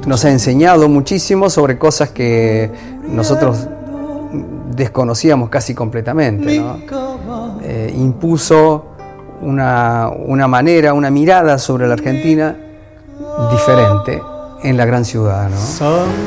nos ha enseñado muchísimo sobre cosas que nosotros desconocíamos casi completamente, ¿no? Impuso una manera, una mirada sobre la Argentina diferente en la gran ciudad, ¿no?